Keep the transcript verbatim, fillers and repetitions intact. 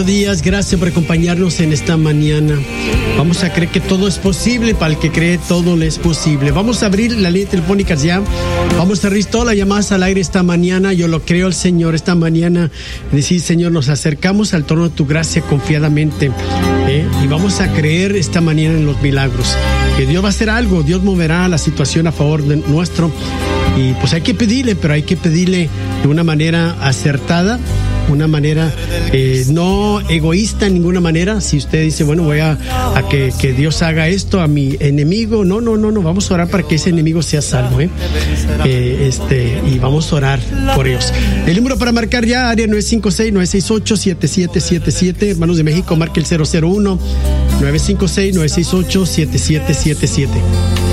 días, gracias por acompañarnos en esta mañana. Vamos a creer que todo es posible, para el que cree todo le es posible. Vamos a abrir la línea telefónica ya, vamos a abrir todas las llamadas al aire esta mañana. Yo lo creo al Señor esta mañana. Decir, Señor, nos acercamos al trono de tu gracia confiadamente, ¿eh? Y vamos a creer esta mañana en los milagros, que Dios va a hacer algo, Dios moverá la situación a favor de nuestro. Y pues hay que pedirle, pero hay que pedirle de una manera acertada, una manera eh, no egoísta en ninguna manera. Si usted dice, bueno, voy a, a que, que Dios haga esto a mi enemigo, no, no, no, no, vamos a orar para que ese enemigo sea salvo, ¿eh? Eh, este, y vamos a orar por ellos. El número para marcar ya, área nueve cinco seis, nueve seis ocho, siete siete siete siete, hermanos de México, marque el cero cero uno, nueve cinco seis, nueve seis ocho, siete siete siete siete.